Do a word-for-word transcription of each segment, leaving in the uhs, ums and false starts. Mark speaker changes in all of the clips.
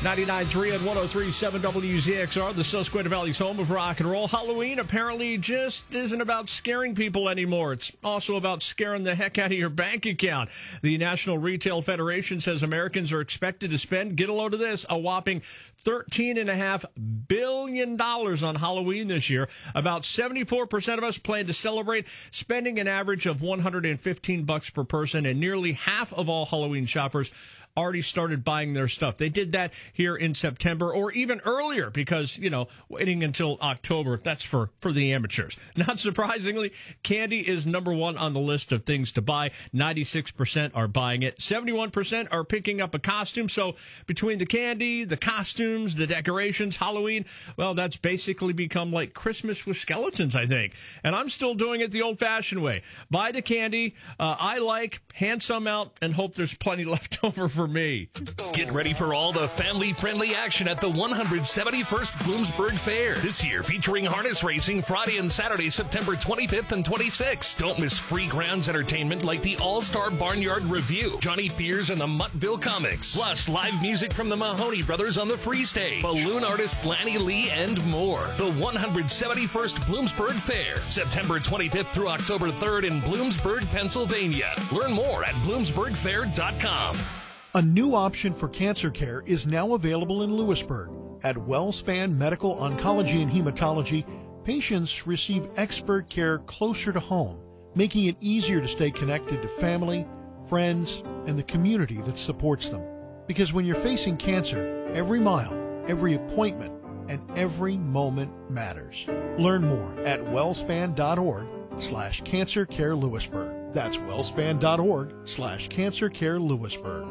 Speaker 1: ninety-nine point three and one oh three point seven W Z X R, the Susquehanna Valley's home of rock and roll. Halloween apparently just isn't about scaring people anymore. It's also about scaring the heck out of your bank account. The National Retail Federation says Americans are expected to spend, get a load of this, a whopping thirteen point five billion dollars on Halloween this year. About seventy-four percent of us plan to celebrate, spending an average of one hundred fifteen bucks per person, and nearly half of all Halloween shoppers already started buying their stuff. They did that here in September or even earlier because, you know, waiting until October, that's for, for the amateurs. Not surprisingly, candy is number one on the list of things to buy. ninety-six percent are buying it. seventy-one percent are picking up a costume. So between the candy, the costumes, the decorations, Halloween, well, that's basically become like Christmas with skeletons, I think. And I'm still doing it the old-fashioned way. Buy the candy uh, I like, hand some out, and hope there's plenty left over for me.
Speaker 2: Get ready for all the family-friendly action at the one hundred seventy-first Bloomsburg Fair. This year featuring harness racing Friday and Saturday, September twenty-fifth and twenty-sixth. Don't miss free grounds entertainment like the All-Star Barnyard Review, Johnny Fears and the Muttville Comics, plus live music from the Mahoney Brothers on the free stage, balloon artist Lanny Lee, and more. The one hundred seventy-first Bloomsburg Fair, September twenty-fifth through October third in Bloomsburg, Pennsylvania. Learn more at bloomsburg fair dot com.
Speaker 3: A new option for cancer care is now available in Lewisburg. At WellSpan Medical Oncology and Hematology, patients receive expert care closer to home, making it easier to stay connected to family, friends, and the community that supports them. Because when you're facing cancer, every mile, every appointment, and every moment matters. Learn more at wellspan.org slash cancer care Lewisburg. That's wellspan.org slash cancer care Lewisburg.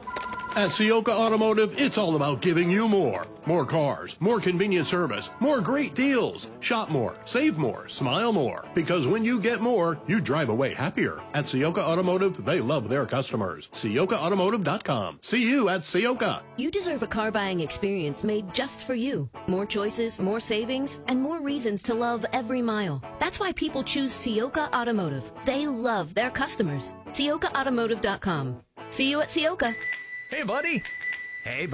Speaker 4: At Ciocca Automotive, it's all about giving you more. More cars, more convenient service, more great deals. Shop more, save more, smile more. Because when you get more, you drive away happier. At Ciocca Automotive, they love their customers. Ciocca Automotive dot com. See you at Ciocca.
Speaker 5: You deserve a car buying experience made just for you. More choices, more savings, and more reasons to love every mile. That's why people choose Ciocca Automotive. They love their customers. Ciocca Automotive dot com. See you at Ciocca.
Speaker 1: Hey, buddy. Hey,